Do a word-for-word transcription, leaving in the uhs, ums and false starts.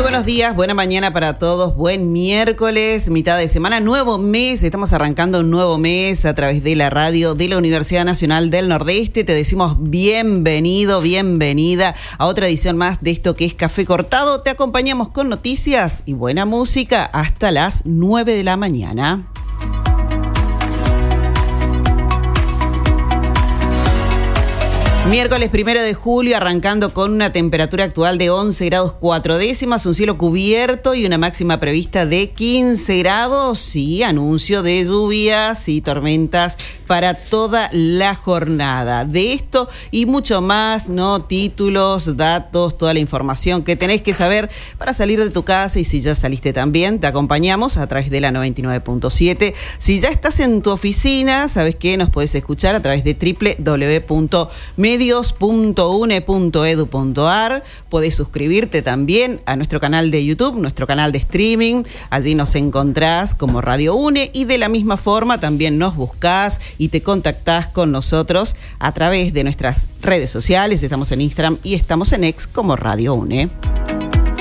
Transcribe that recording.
buenos días, buena mañana para todos, buen miércoles, mitad de semana, nuevo mes, estamos arrancando un nuevo mes a través de la radio de la Universidad Nacional del Nordeste. Te decimos bienvenido, bienvenida a otra edición más de esto que es Café Cortado. Te acompañamos con noticias y buena música hasta las nueve de la mañana. Miércoles primero de julio, arrancando con una temperatura actual de once grados cuatro décimas, un cielo cubierto y una máxima prevista de quince grados y anuncio de lluvias y tormentas para toda la jornada. De esto y mucho más, ¿no? Títulos, datos, toda la información que tenés que saber para salir de tu casa, y si ya saliste también, te acompañamos a través de la noventa y nueve punto siete. Si ya estás en tu oficina, sabes que nos podés escuchar a través de doble u doble u doble u punto medios punto u n e punto e d u punto a r. Podés suscribirte también a nuestro canal de YouTube, nuestro canal de streaming. Allí nos encontrás como Radio UNE y de la misma forma también nos buscás y te contactás con nosotros a través de nuestras redes sociales. Estamos en Instagram y estamos en X como Radio UNE.